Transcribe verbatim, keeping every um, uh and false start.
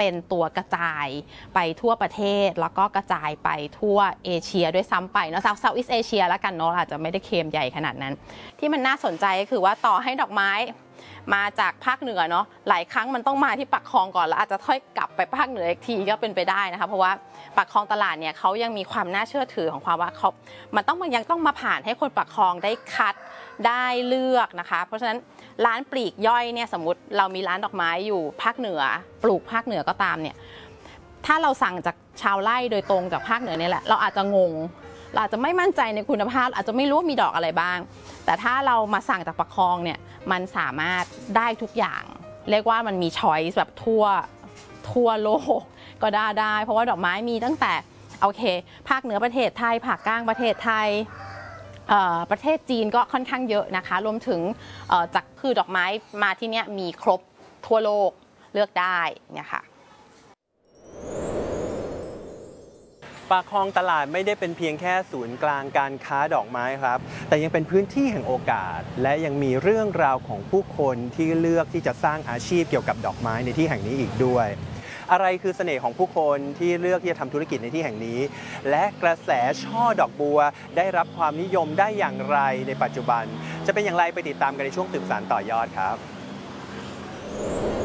เป็นตัวกระจายไปทั่วประเทศแล้วก็กระจายไปทั่วเอเชียด้วยซ้ำไปเนาะ South East Asia แล้วกันเนาะอาจจะไม่ได้เคลมใหญ่ขนาดนั้นที่มันน่าสนใจก็คือว่าต่อให้ดอกไม้มาจากภาคเหนือเนาะหลายครั้งมันต้องมาที่ปักคลองก่อนแล้วอาจจะค่อยกลับไปภาคเหนืออีกทีก็เป็นไปได้นะคะเพราะว่าปักคลองตลาดเนี่ยเขายังมีความน่าเชื่อถือของความว่าเขามันต้องยังต้องมาผ่านให้คนปักคลองได้คัดได้เลือกนะคะเพราะฉะนั้นร้านปลีกย่อยเนี่ยสมมติเรามีร้านดอกไม้อยู่ภาคเหนือปลูกภาคเหนือก็ตามเนี่ยถ้าเราสั่งจากชาวไร่โดยตรงจากภาคเหนือเนี่ยแหละเราอาจจะงงเราอาจจะไม่มั่นใจในคุณภาพอาจจะไม่รู้ว่ามีดอกอะไรบ้างแต่ถ้าเรามาสั่งจากปักคลองเนี่ยมันสามารถได้ทุกอย่างเรียกว่ามันมีช้อยส์แบบทั่วทั่วโลกก็ได้ได้เพราะว่าดอกไม้มีตั้งแต่โอเคภาคเหนือประเทศไทยภาคกลางประเทศไทยประเทศจีนก็ค่อนข้างเยอะนะคะรวมถึงจากคือดอกไม้มาที่นี่มีครบทั่วโลกเลือกได้เนี่ยค่ะปากคลองตลาดไม่ได้เป็นเพียงแค่ศูนย์กลางการค้าดอกไม้ครับแต่ยังเป็นพื้นที่แห่งโอกาสและยังมีเรื่องราวของผู้คนที่เลือกที่จะสร้างอาชีพเกี่ยวกับดอกไม้ในที่แห่งนี้อีกด้วยอะไรคือเสน่ห์ของผู้คนที่เลือกที่จะทำธุรกิจในที่แห่งนี้และกระแสช่อดอกบัวได้รับความนิยมได้อย่างไรในปัจจุบันจะเป็นอย่างไรไปติดตามกันในช่วงสืบสานต่อยอดครับ